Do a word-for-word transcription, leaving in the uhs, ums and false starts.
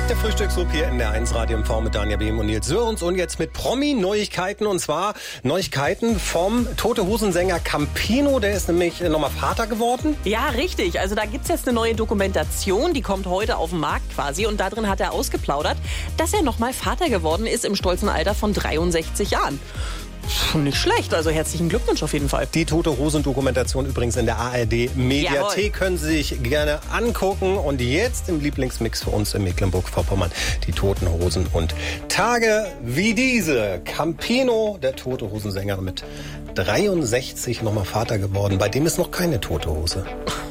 Der Frühstücksclub hier in der eins Radio M V mit Daniel Behm und Nils Sörens und jetzt mit Promi-Neuigkeiten und zwar Neuigkeiten vom Tote Hosen-Sänger Campino, der ist nämlich nochmal Vater geworden. Ja, richtig. Also da gibt's jetzt eine neue Dokumentation, die kommt heute auf den Markt quasi und da drin hat er ausgeplaudert, dass er nochmal Vater geworden ist im stolzen Alter von dreiundsechzig Jahren. Nicht schlecht, also herzlichen Glückwunsch auf jeden Fall. Die Tote Hosen-Dokumentation übrigens in der A R D-Mediathek. Jawohl. Können Sie sich gerne angucken. Und jetzt im Lieblingsmix für uns in Mecklenburg-Vorpommern die Toten Hosen und Tage wie diese. Campino, der Tote Hosensänger mit dreiundsechzig nochmal Vater geworden. Bei dem ist noch keine tote Hose.